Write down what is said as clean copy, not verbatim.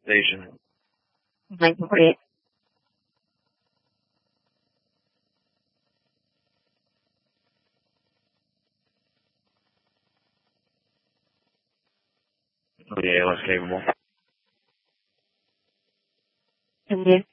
station. Thank you for it. Yeah, less capable. And